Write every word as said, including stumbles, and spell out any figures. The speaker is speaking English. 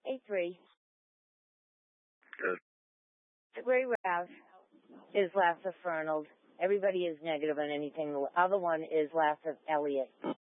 A three. Good. The gray Rav is last of Fernald. Everybody is negative on anything. The other one is last of Elliot.